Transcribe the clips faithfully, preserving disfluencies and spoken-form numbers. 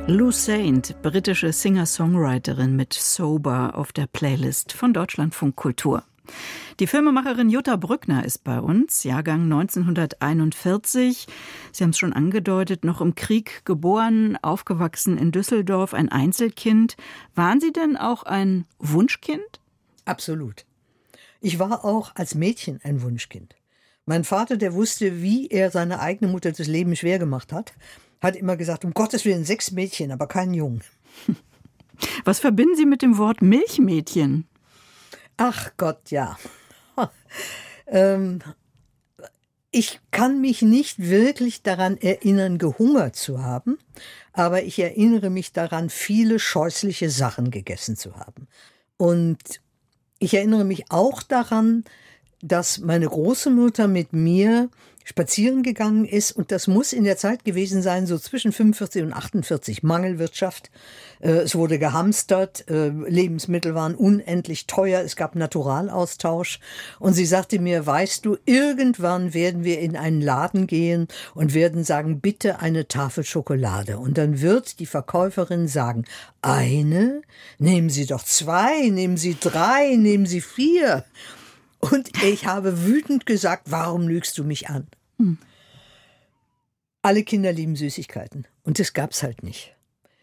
Lou Saint, britische Singer-Songwriterin mit Sober auf der Playlist von Deutschlandfunk Kultur. Die Filmemacherin Jutta Brückner ist bei uns, Jahrgang neunzehnhunderteinundvierzig. Sie haben es schon angedeutet, noch im Krieg geboren, aufgewachsen in Düsseldorf, ein Einzelkind. Waren Sie denn auch ein Wunschkind? Absolut. Ich war auch als Mädchen ein Wunschkind. Mein Vater, der wusste, wie er seine eigene Mutter das Leben schwer gemacht hat, hat immer gesagt, um Gottes Willen, sechs Mädchen, aber keinen Jungen. Was verbinden Sie mit dem Wort Milchmädchen? Ach Gott, ja. ähm, ich kann mich nicht wirklich daran erinnern, gehungert zu haben, aber ich erinnere mich daran, viele scheußliche Sachen gegessen zu haben. Und ich erinnere mich auch daran, dass meine Großmutter mit mir spazieren gegangen ist, und das muss in der Zeit gewesen sein, so zwischen fünfundvierzig und achtundvierzig, Mangelwirtschaft. Äh, es wurde gehamstert, äh, Lebensmittel waren unendlich teuer, es gab Naturalaustausch. Und sie sagte mir, weißt du, irgendwann werden wir in einen Laden gehen und werden sagen, bitte eine Tafel Schokolade. Und dann wird die Verkäuferin sagen, eine? Nehmen Sie doch zwei, nehmen Sie drei, nehmen Sie vier. Und ich habe wütend gesagt, warum lügst du mich an? Hm. Alle Kinder lieben Süßigkeiten. Und das gab's halt nicht.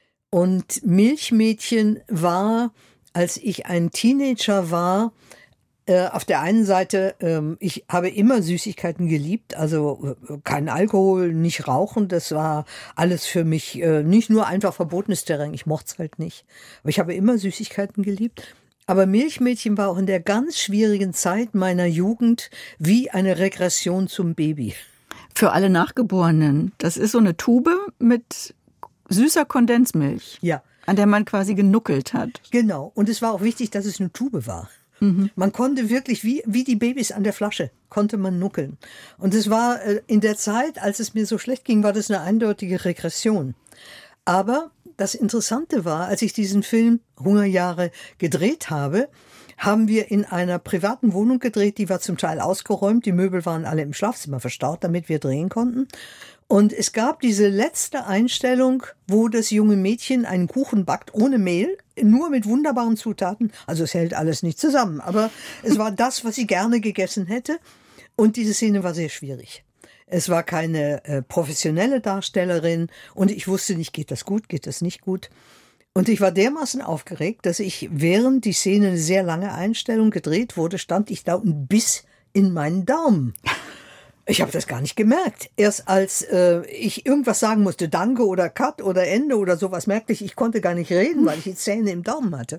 Und Milchmädchen war, als ich ein Teenager war, äh, auf der einen Seite, äh, ich habe immer Süßigkeiten geliebt, also äh, kein Alkohol, nicht rauchen, das war alles für mich äh, nicht nur einfach verbotenes Terrain, ich mochte es halt nicht. Aber ich habe immer Süßigkeiten geliebt. Aber Milchmädchen war auch in der ganz schwierigen Zeit meiner Jugend wie eine Regression zum Baby. Für alle Nachgeborenen, das ist so eine Tube mit süßer Kondensmilch, ja, an der man quasi genuckelt hat. Genau, und es war auch wichtig, dass es eine Tube war. Mhm. Man konnte wirklich, wie, wie die Babys an der Flasche, konnte man nuckeln. Und es war äh, in der Zeit, als es mir so schlecht ging, war das eine eindeutige Regression. Aber das Interessante war, als ich diesen Film Hungerjahre gedreht habe, haben wir in einer privaten Wohnung gedreht, die war zum Teil ausgeräumt, die Möbel waren alle im Schlafzimmer verstaut, damit wir drehen konnten. Und es gab diese letzte Einstellung, wo das junge Mädchen einen Kuchen backt, ohne Mehl, nur mit wunderbaren Zutaten. Also es hält alles nicht zusammen, aber es war das, was sie gerne gegessen hätte. Und diese Szene war sehr schwierig. Es war keine äh, professionelle Darstellerin und ich wusste nicht, geht das gut, geht das nicht gut. Und ich war dermaßen aufgeregt, dass ich, während die Szene eine sehr lange Einstellung gedreht wurde, stand ich da und biss in meinen Daumen. Ich habe das gar nicht gemerkt. Erst als äh, ich irgendwas sagen musste, Danke oder Cut oder Ende oder sowas, merkte ich, ich konnte gar nicht reden, weil ich die Zähne im Daumen hatte.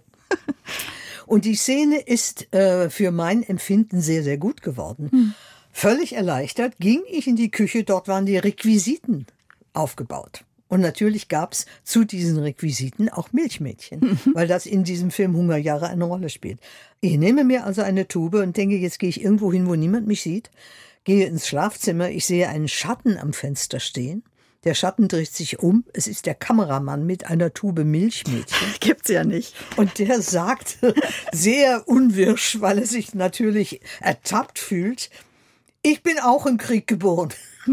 Und die Szene ist äh, für mein Empfinden sehr, sehr gut geworden. Hm. Völlig erleichtert ging ich in die Küche, dort waren die Requisiten aufgebaut. Und natürlich gab's zu diesen Requisiten auch Milchmädchen, mhm. weil das in diesem Film Hungerjahre eine Rolle spielt. Ich nehme mir also eine Tube und denke, jetzt gehe ich irgendwo hin, wo niemand mich sieht, gehe ins Schlafzimmer, ich sehe einen Schatten am Fenster stehen. Der Schatten dreht sich um, es ist der Kameramann mit einer Tube Milchmädchen. Gibt's ja nicht. Und der sagt sehr unwirsch, weil er sich natürlich ertappt fühlt, ich bin auch im Krieg geboren.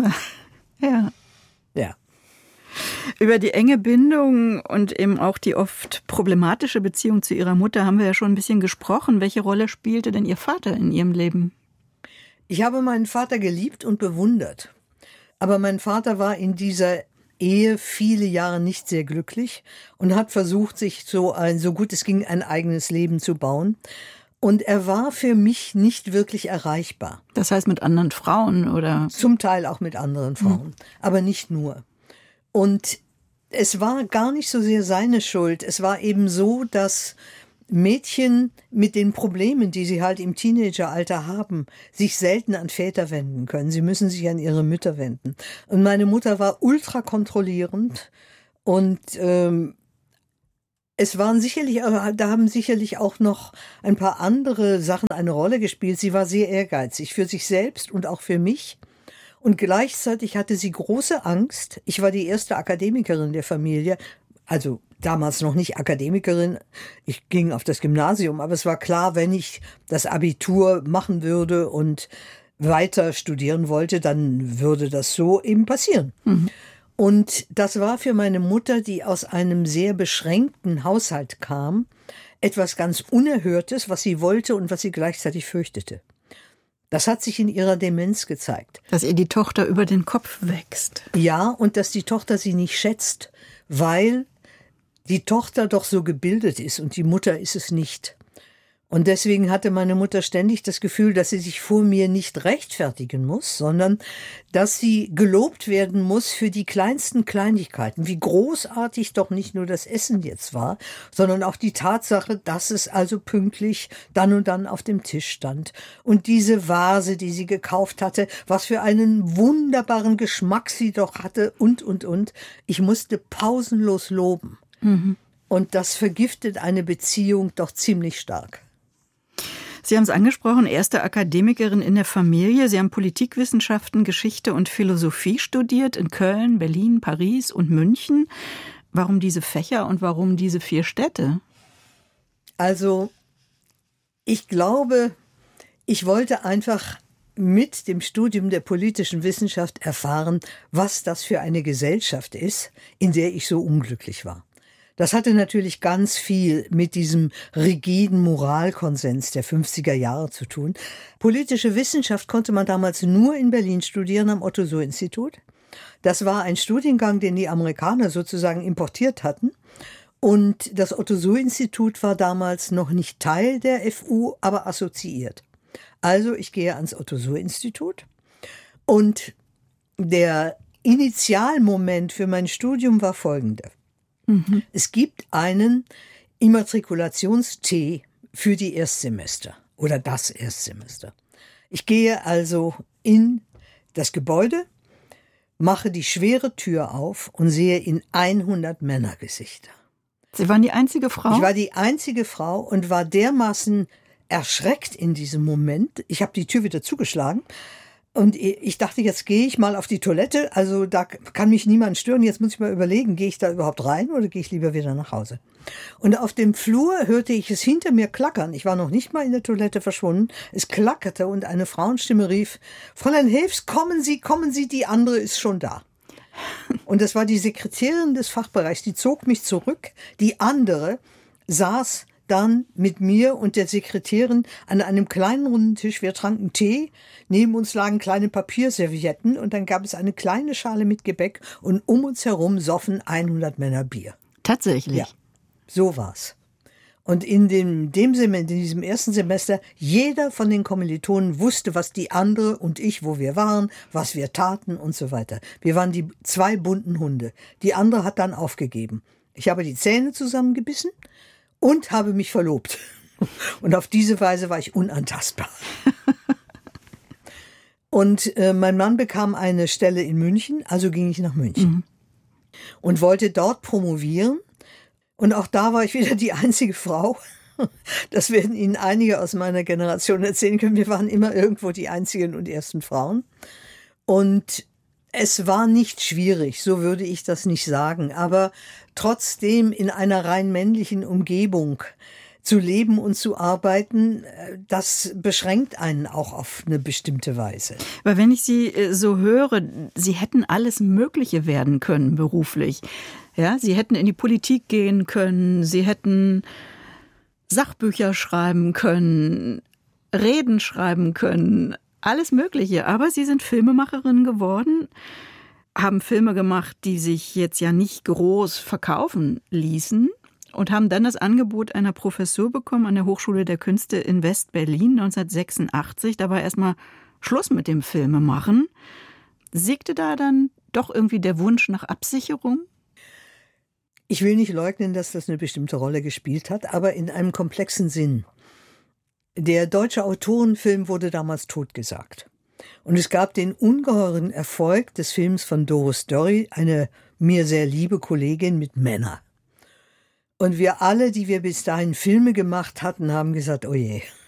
Ja. Ja. Über die enge Bindung und eben auch die oft problematische Beziehung zu Ihrer Mutter haben wir ja schon ein bisschen gesprochen. Welche Rolle spielte denn Ihr Vater in Ihrem Leben? Ich habe meinen Vater geliebt und bewundert. Aber mein Vater war in dieser Ehe viele Jahre nicht sehr glücklich und hat versucht, sich so ein, so gut es ging, ein eigenes Leben zu bauen. Und er war für mich nicht wirklich erreichbar. Das heißt mit anderen Frauen, oder? Zum Teil auch mit anderen Frauen, hm. aber nicht nur. Und es war gar nicht so sehr seine Schuld. Es war eben so, dass Mädchen mit den Problemen, die sie halt im Teenageralter haben, sich selten an Väter wenden können. Sie müssen sich an ihre Mütter wenden. Und meine Mutter war ultra kontrollierend und ähm, es waren sicherlich, da haben sicherlich auch noch ein paar andere Sachen eine Rolle gespielt. Sie war sehr ehrgeizig für sich selbst und auch für mich. Und gleichzeitig hatte sie große Angst. Ich war die erste Akademikerin der Familie, also damals noch nicht Akademikerin. Ich ging auf das Gymnasium, aber es war klar, wenn ich das Abitur machen würde und weiter studieren wollte, dann würde das so eben passieren. Mhm. Und das war für meine Mutter, die aus einem sehr beschränkten Haushalt kam, etwas ganz Unerhörtes, was sie wollte und was sie gleichzeitig fürchtete. Das hat sich in ihrer Demenz gezeigt. Dass ihr die Tochter über den Kopf wächst. Ja, und dass die Tochter sie nicht schätzt, weil die Tochter doch so gebildet ist und die Mutter ist es nicht. Und deswegen hatte meine Mutter ständig das Gefühl, dass sie sich vor mir nicht rechtfertigen muss, sondern dass sie gelobt werden muss für die kleinsten Kleinigkeiten, wie großartig doch nicht nur das Essen jetzt war, sondern auch die Tatsache, dass es also pünktlich dann und dann auf dem Tisch stand. Und diese Vase, die sie gekauft hatte, was für einen wunderbaren Geschmack sie doch hatte und, und, und. Ich musste pausenlos loben. Mhm. Und das vergiftet eine Beziehung doch ziemlich stark. Sie haben es angesprochen, erste Akademikerin in der Familie. Sie haben Politikwissenschaften, Geschichte und Philosophie studiert in Köln, Berlin, Paris und München. Warum diese Fächer und warum diese vier Städte? Also, ich glaube, ich wollte einfach mit dem Studium der politischen Wissenschaft erfahren, was das für eine Gesellschaft ist, in der ich so unglücklich war. Das hatte natürlich ganz viel mit diesem rigiden Moralkonsens der fünfziger Jahre zu tun. Politische Wissenschaft konnte man damals nur in Berlin studieren am Otto-Suhr-Institut. Das war ein Studiengang, den die Amerikaner sozusagen importiert hatten. Und das Otto-Suhr-Institut war damals noch nicht Teil der F U, aber assoziiert. Also ich gehe ans Otto-Suhr-Institut. Und der Initialmoment für mein Studium war folgender. Mhm. Es gibt einen Immatrikulations-T für die Erstsemester oder das Erstsemester. Ich gehe also in das Gebäude, mache die schwere Tür auf und sehe in hundert Männergesichter. Sie waren die einzige Frau? Ich war die einzige Frau und war dermaßen erschreckt in diesem Moment. Ich habe die Tür wieder zugeschlagen. Und ich dachte, jetzt gehe ich mal auf die Toilette, also da kann mich niemand stören. Jetzt muss ich mal überlegen, gehe ich da überhaupt rein oder gehe ich lieber wieder nach Hause? Und auf dem Flur hörte ich es hinter mir klackern. Ich war noch nicht mal in der Toilette verschwunden. Es klackerte und eine Frauenstimme rief, Fräulein Hilfs, kommen Sie, kommen Sie, die andere ist schon da. Und das war die Sekretärin des Fachbereichs, die zog mich zurück. Die andere saß dann mit mir und der Sekretärin an einem kleinen runden Tisch. Wir tranken Tee, neben uns lagen kleine Papierservietten und dann gab es eine kleine Schale mit Gebäck und um uns herum soffen hundert Männer Bier. Tatsächlich? Ja, so war's. Und in dem, dem Semester, in diesem ersten Semester, jeder von den Kommilitonen wusste, was die andere und ich, wo wir waren, was wir taten und so weiter. Wir waren die zwei bunten Hunde. Die andere hat dann aufgegeben. Ich habe die Zähne zusammengebissen und habe mich verlobt. Und auf diese Weise war ich unantastbar. Und äh, mein Mann bekam eine Stelle in München, also ging ich nach München. Mhm. Und wollte dort promovieren. Und auch da war ich wieder die einzige Frau. Das werden Ihnen einige aus meiner Generation erzählen können. Wir waren immer irgendwo die einzigen und ersten Frauen. Und es war nicht schwierig, so würde ich das nicht sagen. Aber trotzdem in einer rein männlichen Umgebung zu leben und zu arbeiten, das beschränkt einen auch auf eine bestimmte Weise. Weil wenn ich Sie so höre, Sie hätten alles Mögliche werden können beruflich. Ja, Sie hätten in die Politik gehen können, Sie hätten Sachbücher schreiben können, Reden schreiben können, alles Mögliche. Aber Sie sind Filmemacherin geworden, haben Filme gemacht, die sich jetzt ja nicht groß verkaufen ließen und haben dann das Angebot einer Professur bekommen an der Hochschule der Künste in West-Berlin neunzehnhundertsechsundachtzig. Da war erstmal Schluss mit dem Filmemachen. Siegte da dann doch irgendwie der Wunsch nach Absicherung? Ich will nicht leugnen, dass das eine bestimmte Rolle gespielt hat, aber in einem komplexen Sinn. Der deutsche Autorenfilm wurde damals totgesagt. Und es gab den ungeheuren Erfolg des Films von Doris Dörri, eine mir sehr liebe Kollegin, mit Männer. Und wir alle, die wir bis dahin Filme gemacht hatten, haben gesagt, oh je,